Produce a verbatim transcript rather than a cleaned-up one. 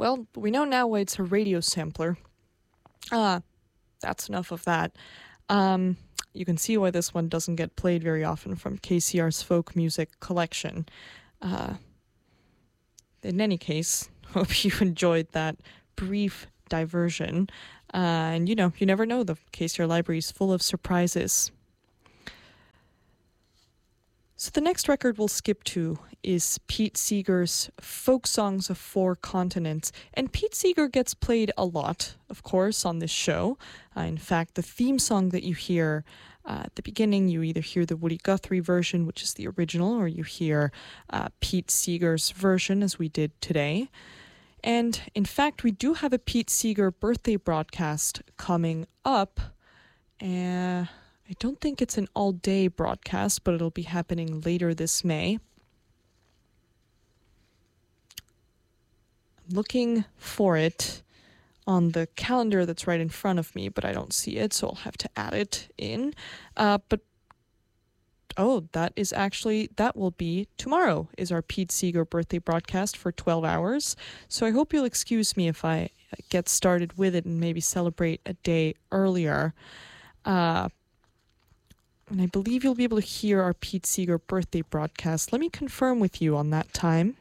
well, we know now why it's a radio sampler. Uh, that's enough of that. Um, you can see why this one doesn't get played very often from K C R's folk music collection. Uh, in any case, hope you enjoyed that brief diversion. Uh, and, you know, you never know, the K C R library is full of surprises. So the next record we'll skip to is Pete Seeger's Folk Songs of Four Continents. And Pete Seeger gets played a lot, of course, on this show. Uh, in fact, the theme song that you hear uh, at the beginning, you either hear the Woody Guthrie version, which is the original, or you hear uh, Pete Seeger's version, as we did today. And in fact, we do have a Pete Seeger birthday broadcast coming up. And I don't think it's an all-day broadcast, but it'll be happening later this May. I'm looking for it on the calendar that's right in front of me, but I don't see it, so I'll have to add it in. Uh, but, oh, that is actually, that will be tomorrow, is our Pete Seeger birthday broadcast for twelve hours. So I hope you'll excuse me if I get started with it and maybe celebrate a day earlier. Uh, And I believe you'll be able to hear our Pete Seeger birthday broadcast. Let me confirm with you on that time.